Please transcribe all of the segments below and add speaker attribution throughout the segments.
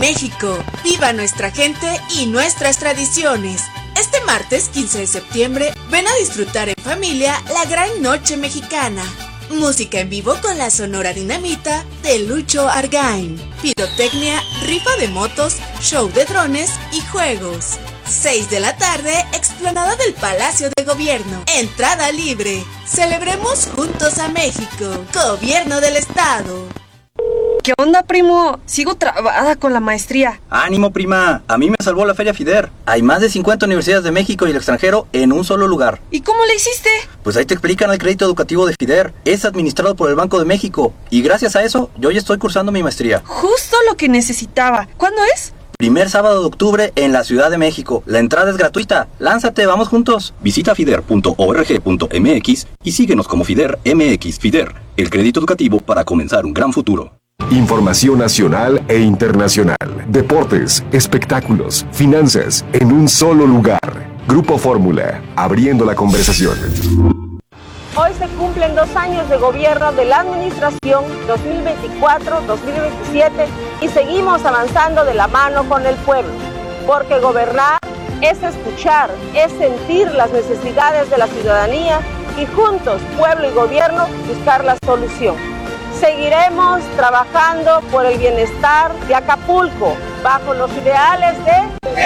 Speaker 1: México. ¡Viva nuestra gente y nuestras tradiciones! Este martes 15 de septiembre, ven a disfrutar en familia la Gran Noche Mexicana. Música en vivo con la Sonora Dinamita de Lucho Argain. Pirotecnia, rifa de motos, show de drones y juegos. 6 de la tarde, explanada del Palacio de Gobierno. Entrada libre. Celebremos juntos a México. Gobierno del Estado.
Speaker 2: ¿Qué onda, primo? Sigo trabada con la maestría.
Speaker 3: ¡Ánimo, prima! A mí me salvó la Feria FIDER. Hay más de 50 universidades de México y el extranjero en un solo lugar.
Speaker 2: ¿Y cómo le hiciste?
Speaker 3: Pues ahí te explican el crédito educativo de FIDER. Es administrado por el Banco de México. Y gracias a eso, yo ya estoy cursando mi maestría.
Speaker 2: Justo lo que necesitaba. ¿Cuándo es?
Speaker 3: Primer sábado de octubre en la Ciudad de México. La entrada es gratuita. ¡Lánzate, vamos juntos! Visita fider.org.mx y síguenos como FIDER MX. FIDER, el crédito educativo para comenzar un gran futuro.
Speaker 4: Información nacional e internacional, deportes, espectáculos, finanzas, en un solo lugar. Grupo Fórmula, abriendo la conversación.
Speaker 5: Hoy se cumplen 2 años de gobierno de la administración 2024-2027 y seguimos avanzando de la mano con el pueblo, porque gobernar es escuchar, es sentir las necesidades de la ciudadanía y juntos, pueblo y gobierno, buscar la solución. Seguiremos trabajando por el bienestar de Acapulco, bajo los ideales de...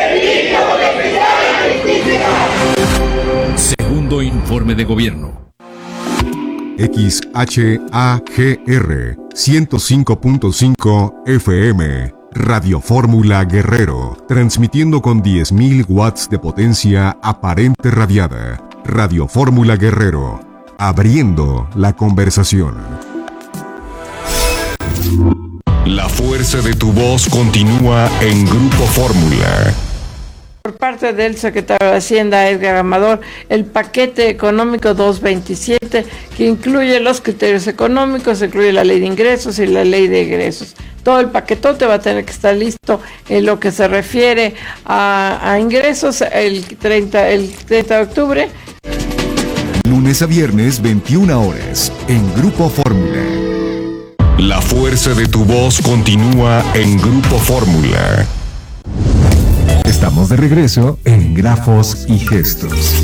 Speaker 6: Segundo informe de gobierno.
Speaker 7: XHAGR 105.5 FM, Radio Fórmula Guerrero, transmitiendo con 10.000 watts de potencia aparente radiada. Radio Fórmula Guerrero, abriendo la conversación.
Speaker 4: La fuerza de tu voz continúa en Grupo Fórmula.
Speaker 8: Por parte del secretario de Hacienda, Edgar Amador, el paquete económico 227, que incluye los criterios económicos, incluye la ley de ingresos y la ley de egresos. Todo el paquetote va a tener que estar listo en lo que se refiere a ingresos el 30 de octubre.
Speaker 7: Lunes a viernes, 21 horas, en Grupo Fórmula.
Speaker 4: La fuerza de tu voz continúa en Grupo Fórmula.
Speaker 7: Estamos de regreso en Grafos y Gestos.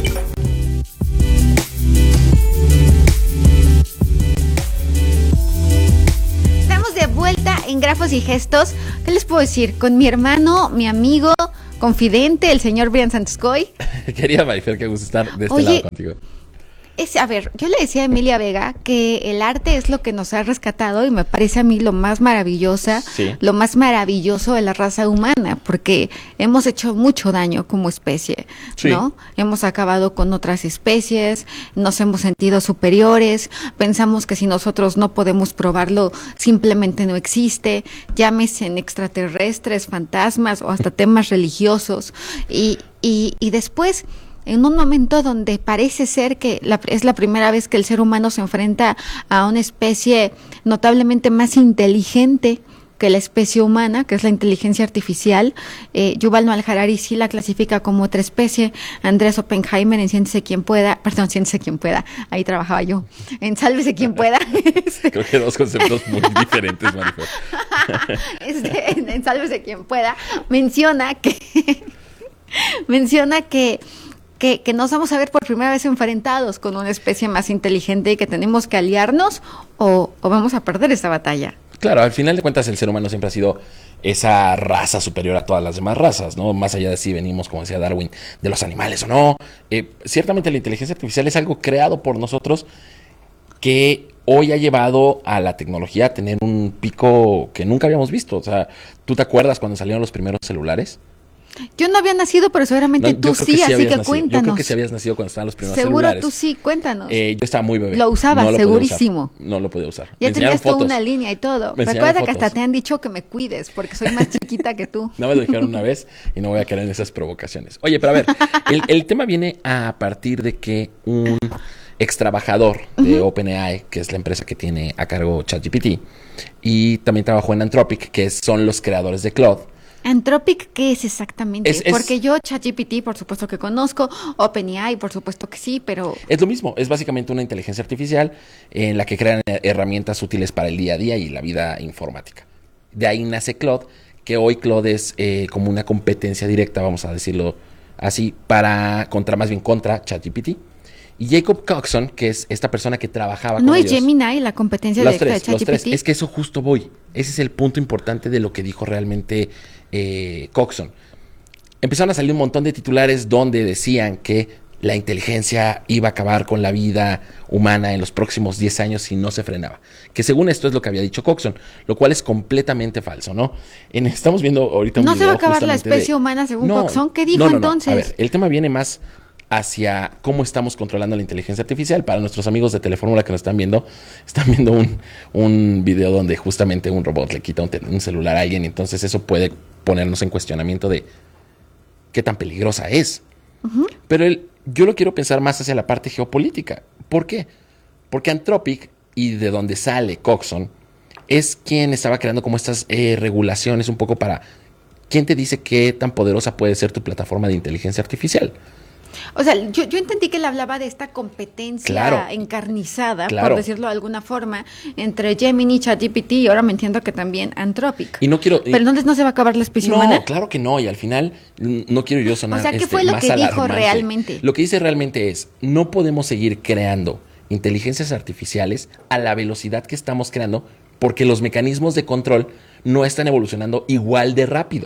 Speaker 9: Estamos de vuelta en Grafos y Gestos. ¿Qué les puedo decir? Con mi hermano, mi amigo, confidente, el señor Brian Santoscoy.
Speaker 10: Quería, Marifer, que gusto estar de este lado contigo.
Speaker 9: A ver, yo le decía a Emilia Vega que el arte es lo que nos ha rescatado y me parece a mí lo más maravilloso de la raza humana, porque hemos hecho mucho daño como especie, ¿no? Hemos acabado con otras especies, nos hemos sentido superiores, pensamos que si nosotros no podemos probarlo, simplemente no existe, llámese en extraterrestres, fantasmas o hasta temas religiosos, y después, en un momento donde parece ser que es la primera vez que el ser humano se enfrenta a una especie notablemente más inteligente que la especie humana, que es la inteligencia artificial. Yuval Noah Harari sí la clasifica como otra especie. Andrés Oppenheimer en Siéntese quien pueda, ahí trabajaba yo, en Sálvese quien pueda.
Speaker 10: Creo que 2 conceptos muy diferentes, Marifer.
Speaker 9: En Sálvese quien pueda, menciona que nos vamos a ver por primera vez enfrentados con una especie más inteligente y que tenemos que aliarnos o vamos a perder esta batalla.
Speaker 10: Claro, al final de cuentas el ser humano siempre ha sido esa raza superior a todas las demás razas, ¿no? Más allá de si venimos, como decía Darwin, de los animales o no. Ciertamente la inteligencia artificial es algo creado por nosotros que hoy ha llevado a la tecnología a tener un pico que nunca habíamos visto. O sea, ¿tú te acuerdas cuando salieron los primeros celulares?
Speaker 9: Yo no había nacido, pero seguramente tú sí, así que cuéntanos.
Speaker 10: Yo creo que sí habías nacido cuando estaban los primeros celulares.
Speaker 9: Seguro tú sí, cuéntanos.
Speaker 10: Yo estaba muy bebé.
Speaker 9: Lo usaba, segurísimo.
Speaker 10: No lo podía usar.
Speaker 9: Ya tenías toda una línea y todo. Recuerda que hasta te han dicho que me cuides, porque soy más chiquita que tú.
Speaker 10: No me lo dijeron una vez y no voy a caer en esas provocaciones. Oye, pero a ver, el tema viene a partir de que un ex trabajador de OpenAI, que es la empresa que tiene a cargo ChatGPT, y también trabajó en Anthropic, que son los creadores de Claude.
Speaker 9: ¿Anthropic qué es exactamente? Porque yo ChatGPT por supuesto que conozco, OpenAI por supuesto que sí, pero...
Speaker 10: Es lo mismo, es básicamente una inteligencia artificial en la que crean herramientas útiles para el día a día y la vida informática. De ahí nace Claude, que hoy Claude es como una competencia directa, vamos a decirlo así, contra ChatGPT. Y Jacob Coxon, que es esta persona que trabajaba con ellos.
Speaker 9: ¿No es Gemini la competencia directa de ChatGPT?
Speaker 10: Los tres. Es que eso justo voy. Ese es el punto importante de lo que dijo realmente Coxon. Empezaron a salir un montón de titulares donde decían que la inteligencia iba a acabar con la vida humana en los próximos 10 años si no se frenaba. Que según esto es lo que había dicho Coxon, lo cual es completamente falso, ¿no? Estamos viendo ahorita un video.
Speaker 9: ¿No se va a acabar la especie humana según Coxon? ¿Qué dijo entonces?
Speaker 10: A ver, el tema viene más hacia cómo estamos controlando la inteligencia artificial. Para nuestros amigos de Telefórmula que nos están viendo un video donde justamente un robot le quita un celular a alguien, y entonces eso puede ponernos en cuestionamiento de qué tan peligrosa es. Uh-huh. Pero yo lo quiero pensar más hacia la parte geopolítica. ¿Por qué? Porque Anthropic, y de donde sale Coxon, es quien estaba creando como estas regulaciones un poco para quién te dice qué tan poderosa puede ser tu plataforma de inteligencia artificial.
Speaker 9: O sea, yo entendí que él hablaba de esta competencia encarnizada, por decirlo de alguna forma, entre Gemini, ChatGPT, y ahora me entiendo que también Anthropic. Pero entonces no se va a acabar la especie humana.
Speaker 10: No, claro que no, y al final no quiero yo sonar
Speaker 9: o sea, ¿qué fue lo que dijo realmente?
Speaker 10: Lo que dice realmente es, no podemos seguir creando inteligencias artificiales a la velocidad que estamos creando, porque los mecanismos de control no están evolucionando igual de rápido.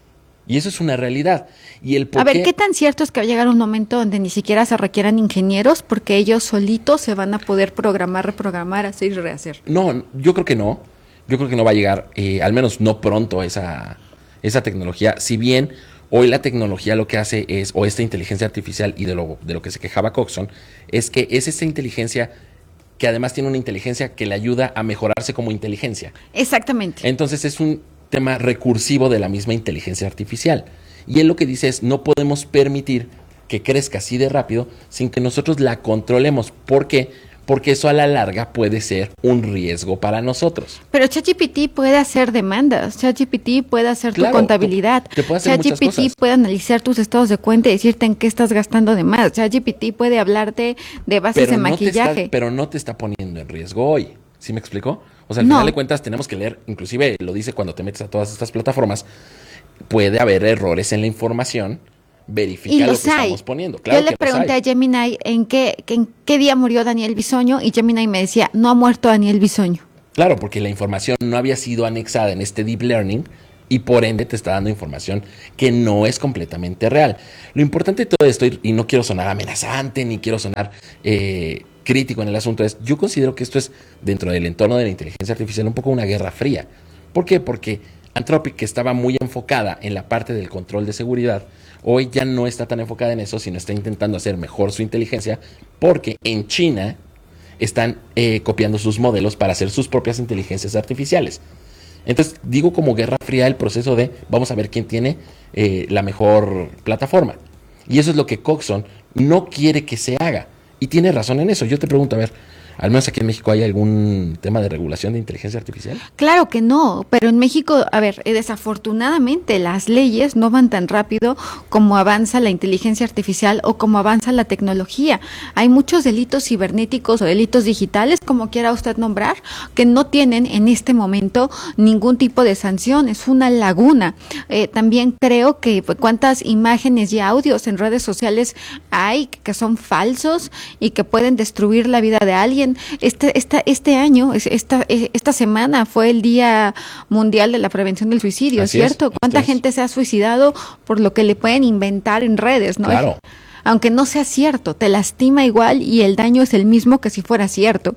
Speaker 10: Y eso es una realidad. Y el
Speaker 9: a ver, ¿qué tan cierto es que va a llegar un momento donde ni siquiera se requieran ingenieros porque ellos solitos se van a poder programar, reprogramar, hacer y rehacer?
Speaker 10: No, yo creo que no. Yo creo que no va a llegar, al menos no pronto, esa tecnología. Si bien hoy la tecnología lo que hace es, o esta inteligencia artificial, y de lo que se quejaba Coxon, es que es esta inteligencia que además tiene una inteligencia que le ayuda a mejorarse como inteligencia.
Speaker 9: Exactamente.
Speaker 10: Entonces es un tema recursivo de la misma inteligencia artificial. Y él lo que dice es, no podemos permitir que crezca así de rápido sin que nosotros la controlemos. ¿Por qué? Porque eso a la larga puede ser un riesgo para nosotros.
Speaker 9: Pero ChatGPT puede hacer demandas, ChatGPT puede hacer tu contabilidad, ChatGPT puede analizar tus estados de cuenta y decirte en qué estás gastando de más, ChatGPT puede hablarte de bases de maquillaje.
Speaker 10: Pero no te está poniendo en riesgo hoy, ¿sí me explicó? O sea, al final de cuentas tenemos que leer, inclusive lo dice cuando te metes a todas estas plataformas, puede haber errores en la información, verifica lo que estamos poniendo. Claro, yo le pregunté
Speaker 9: a Gemini en qué día murió Daniel Bisoño, y Gemini me decía, no ha muerto Daniel Bisoño.
Speaker 10: Claro, porque la información no había sido anexada en este deep learning y por ende te está dando información que no es completamente real. Lo importante de todo esto, y no quiero sonar amenazante, ni quiero sonar crítico en el asunto, es, yo considero que esto es, dentro del entorno de la inteligencia artificial, un poco una guerra fría. ¿Por qué? Porque Anthropic, que estaba muy enfocada en la parte del control de seguridad, hoy ya no está tan enfocada en eso, sino está intentando hacer mejor su inteligencia, porque en China están copiando sus modelos para hacer sus propias inteligencias artificiales. Entonces, digo como guerra fría el proceso de vamos a ver quién tiene la mejor plataforma. Y eso es lo que Coxon no quiere que se haga. Y tiene razón en eso. Yo te pregunto, a ver, ¿al menos aquí en México hay algún tema de regulación de inteligencia artificial?
Speaker 9: Claro que no, pero en México, a ver, desafortunadamente las leyes no van tan rápido como avanza la inteligencia artificial o como avanza la tecnología. Hay muchos delitos cibernéticos o delitos digitales, como quiera usted nombrar, que no tienen en este momento ningún tipo de sanción. Es una laguna. También creo que cuántas imágenes y audios en redes sociales hay que son falsos y que pueden destruir la vida de alguien. Este año, esta semana fue el Día Mundial de la Prevención del Suicidio, así ¿cierto? ¿Cuánta gente se ha suicidado por lo que le pueden inventar en redes, no?
Speaker 10: Claro.
Speaker 9: Aunque no sea cierto, te lastima igual y el daño es el mismo que si fuera cierto.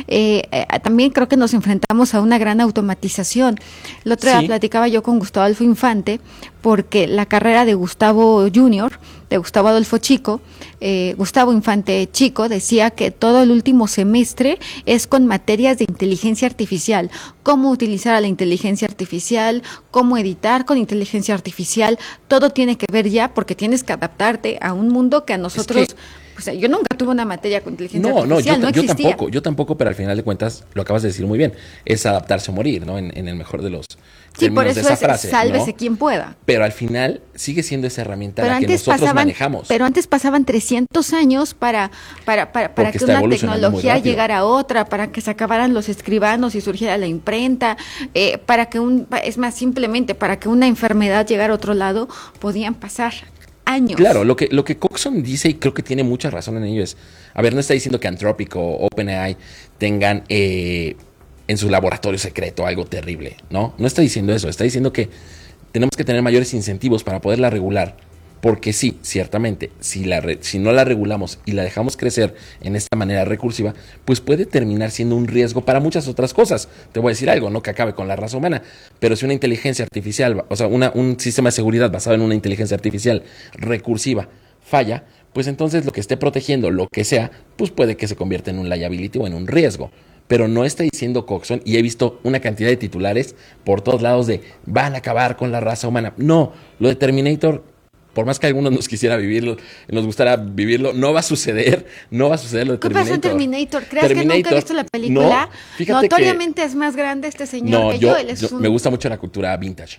Speaker 9: También creo que nos enfrentamos a una gran automatización. El otro día platicaba yo con Gustavo Adolfo Infante, porque la carrera de Gustavo Junior, de Gustavo Adolfo Chico, Gustavo Infante Chico, decía que todo el último semestre es con materias de inteligencia artificial, cómo utilizar a la inteligencia artificial, cómo editar con inteligencia artificial, todo tiene que ver ya porque tienes que adaptarte a un mundo que a nosotros Pues yo nunca tuve una materia con inteligencia artificial, no existía.
Speaker 10: Yo tampoco, pero al final de cuentas, lo acabas de decir muy bien, es adaptarse o morir, ¿no? En el mejor de los
Speaker 9: por eso
Speaker 10: de esa frase,
Speaker 9: sálvese
Speaker 10: ¿no?
Speaker 9: quien pueda.
Speaker 10: Pero al final sigue siendo esa herramienta la que nosotros manejamos.
Speaker 9: Pero antes pasaban 300 años para que una tecnología llegara a otra, para que se acabaran los escribanos y surgiera la imprenta, es más, simplemente para que una enfermedad llegara a otro lado, podían pasar años.
Speaker 10: Claro, lo que Coxon dice, y creo que tiene mucha razón en ello, es, no está diciendo que Anthropic o OpenAI tengan en su laboratorio secreto algo terrible, ¿no? No está diciendo eso, está diciendo que tenemos que tener mayores incentivos para poderla regular, porque sí, ciertamente, si no la regulamos y la dejamos crecer en esta manera recursiva, pues puede terminar siendo un riesgo para muchas otras cosas. Te voy a decir algo, no que acabe con la raza humana, pero si una inteligencia artificial, o sea, un sistema de seguridad basado en una inteligencia artificial recursiva falla, pues entonces lo que esté protegiendo, lo que sea, pues puede que se convierta en un liability o en un riesgo. Pero no está diciendo Coxon, y he visto una cantidad de titulares por todos lados de van a acabar con la raza humana. No, lo de Terminator, por más que algunos nos gustara vivirlo, no va a suceder lo de Terminator.
Speaker 9: ¿Qué pasó en Terminator? ¿Crees que nunca he visto la película?
Speaker 10: No,
Speaker 9: notoriamente es más grande este señor que yo.
Speaker 10: Me gusta mucho la cultura vintage.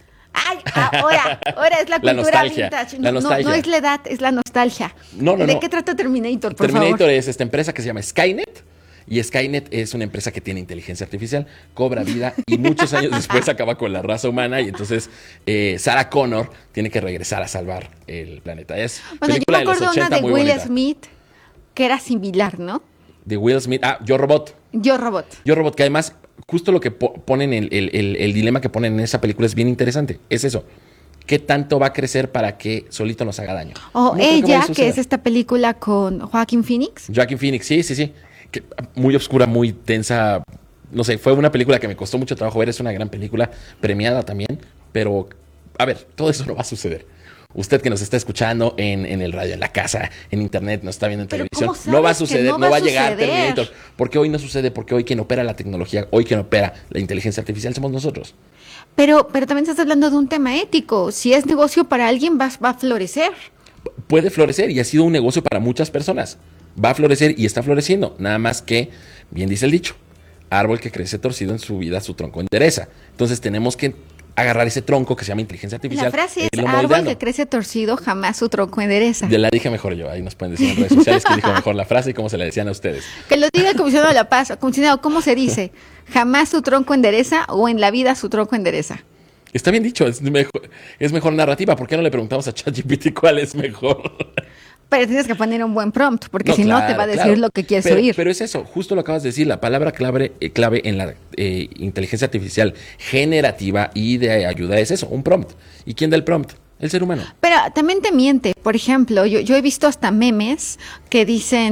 Speaker 9: Ay, ahora es la cultura vintage. No es la edad, es la nostalgia. ¿De qué trata Terminator, por favor?
Speaker 10: Terminator es esta empresa que se llama Skynet. Y Skynet es una empresa que tiene inteligencia artificial, cobra vida y muchos años después acaba con la raza humana. Y entonces Sarah Connor tiene que regresar a salvar el planeta. Es
Speaker 9: yo me acuerdo una de Will Smith que era similar, ¿no?
Speaker 10: De Will Smith. Yo Robot.
Speaker 9: Yo Robot,
Speaker 10: que además justo lo que ponen, el dilema que ponen en esa película es bien interesante. Es eso. ¿Qué tanto va a crecer para que solito nos haga daño?
Speaker 9: Ella, que es esta película con Joaquin Phoenix.
Speaker 10: Joaquin Phoenix, sí. Que muy oscura, muy tensa. No sé, fue una película que me costó mucho trabajo ver. Es una gran película, premiada también. Pero, todo eso no va a suceder. Usted que nos está escuchando en el radio, en la casa, en internet, nos está viendo en televisión, no va a suceder, no va a llegar Terminator. Porque hoy no sucede, porque hoy quien opera la tecnología, hoy quien opera la inteligencia artificial somos nosotros.
Speaker 9: Pero también estás hablando de un tema ético. Si es negocio para alguien, va a florecer.
Speaker 10: Puede florecer y ha sido un negocio para muchas personas. Va a florecer y está floreciendo. Nada más que, bien dice el dicho, árbol que crece torcido en su vida, su tronco endereza. Entonces tenemos que agarrar ese tronco que se llama inteligencia artificial.
Speaker 9: La frase es árbol que crece torcido, jamás su tronco endereza.
Speaker 10: Ya la dije mejor yo. Ahí nos pueden decir en redes sociales que dijo mejor la frase y cómo se la decían a ustedes.
Speaker 9: Que lo diga el comisionado de La Paz. Comisionado, ¿cómo se dice? ¿Jamás su tronco endereza o en la vida su tronco endereza?
Speaker 10: Está bien dicho, es mejor narrativa. ¿Por qué no le preguntamos a ChatGPT cuál es mejor?
Speaker 9: Pero tienes que poner un buen prompt, porque si no te va a decir lo que quieres oír.
Speaker 10: Pero es eso, justo lo acabas de decir, la palabra clave en la inteligencia artificial generativa y de ayuda es eso, un prompt. ¿Y quién da el prompt? El ser humano.
Speaker 9: Pero también te miente. Por ejemplo, yo he visto hasta memes que dicen